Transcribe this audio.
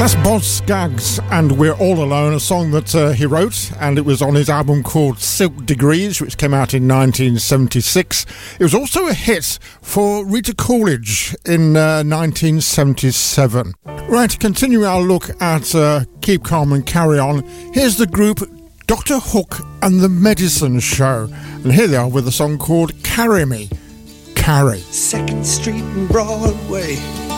Boz Scaggs and We're All Alone, a song that he wrote, and it was on his album called Silk Degrees, which came out in 1976. It was also a hit for Rita Coolidge in 1977. Right, to continue our look at Keep Calm and Carry On, here's the group Dr. Hook and the Medicine Show, and here they are with a song called Carry Me. Carry. 2nd Street and Broadway,